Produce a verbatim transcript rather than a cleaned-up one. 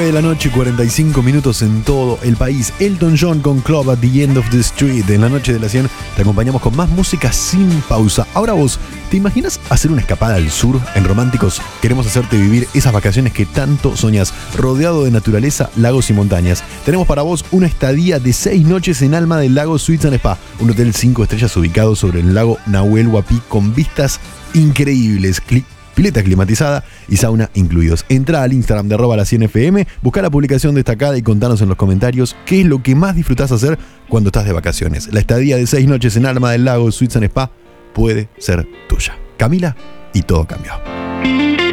de la noche, cuarenta y cinco minutos en todo el país. Elton John con Club at the End of the Street. En la noche de la cien te acompañamos con más música sin pausa. Ahora vos, ¿te imaginas hacer una escapada al sur? En Románticos queremos hacerte vivir esas vacaciones que tanto soñás, rodeado de naturaleza, lagos y montañas. Tenemos para vos una estadía de seis noches en Alma del Lago Suites and Spa, un hotel cinco estrellas ubicado sobre el lago Nahuel Huapi con vistas increíbles. Clic pileta climatizada y sauna incluidos. Entrá al Instagram de arroba la cien F M, buscá la publicación destacada y contanos en los comentarios qué es lo que más disfrutás hacer cuando estás de vacaciones. La estadía de seis noches en Alma del Lago Suites and Spa puede ser tuya. Camila, y todo cambió.